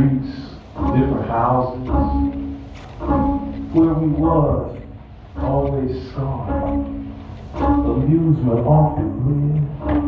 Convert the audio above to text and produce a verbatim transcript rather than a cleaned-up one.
streets, different houses, where we was, always scarred. Amusement often lived.